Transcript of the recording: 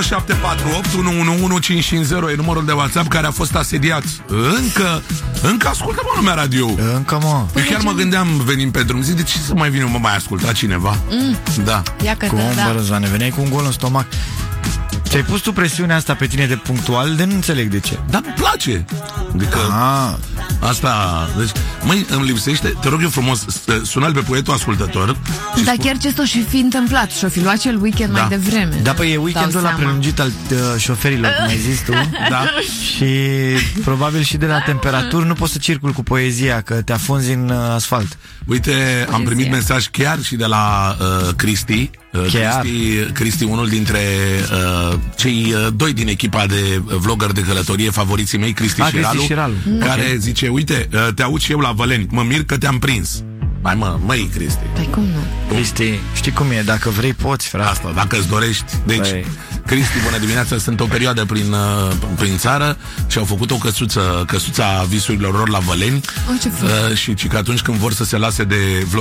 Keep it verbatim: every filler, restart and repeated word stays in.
șapte patru opt unu unu unu cinci cinci zero e numărul de WhatsApp care a fost asediat. Încă, încă ascultă, mă, lumea radio. Încă, mă. Eu chiar mă gândeam, venim pe drum, zic, de ce să mai vin, mă, mai asculta cineva? Mm. Da. Ia că Cum, da. bă, Răzvane, veneai cu un gol în stomac. Ți-ai pus tu presiunea asta pe tine de punctual, de nu înțeleg de ce. Dar îmi place. Adică, Ah. asta, deci, măi, îmi lipsește, te rog eu frumos, sună-l pe poetul ascultător. Dar chiar ce s-o și fi întâmplat? Și-o fi luat cel weekend Da. mai devreme. Da, păi e weekendul ăla Dau seama. prelungit al uh, șoferilor, cum ai zis tu. Da. Și probabil și de la temperaturi nu poți să circuli cu poezia, că te afunzi în uh, asfalt. Uite, am primit mesaj chiar și de la uh, Cristi. Uh, Chiar. Cristi, Cristi, unul dintre uh, cei uh, doi din echipa de vlogger de călătorie, favoriții mei, Cristi A, și Cristi Ralu, și Ralu. care Ok. zice, uite, uh, te aud și eu la Văleni, mă mir că te-am prins. Mai mă, măi, Cristi. Păi cum nu? Cristi, știi cum e, dacă vrei poți, frate. Asta, dacă îți dorești. Deci, Băi. Cristi, bună dimineața, sunt o perioadă prin, uh, prin țară și au făcut o căsuță, căsuța visurilor lor la Văleni. Oh, ce frumos. uh, și ci că atunci când vor să se lase de vlog